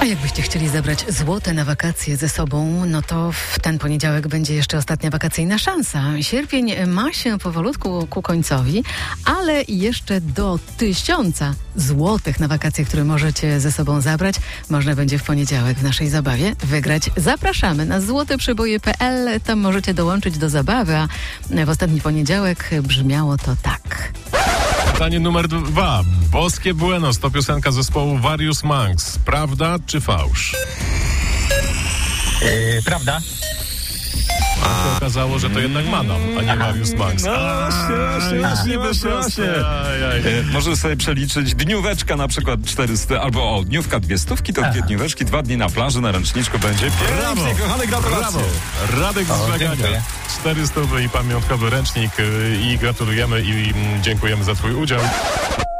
A jakbyście chcieli zabrać złote na wakacje ze sobą, no to w ten poniedziałek będzie jeszcze ostatnia wakacyjna szansa. Sierpień ma się powolutku ku końcowi, ale jeszcze do 1000 złotych na wakacje, które możecie ze sobą zabrać, można będzie w poniedziałek w naszej zabawie wygrać. Zapraszamy na złoteprzeboje.pl, tam możecie dołączyć do zabawy, a w ostatni poniedziałek brzmiało to tak. Pytanie numer 2. Boskie Buenos to piosenka zespołu Various Monks. Prawda czy fałsz? Prawda. A się okazało, że to jednak Madam, a nie Various Monks. Właśnie. Możesz sobie przeliczyć dnióweczka na przykład 400, albo dniówka 200, to 2 dnióweczki, 2 dni na plaży, na ręczniczku będzie. Brawo, kochany, gratulacje. Brawo. Radek z Żegania. 400 i pamiątkowy ręcznik i gratulujemy i dziękujemy za twój udział.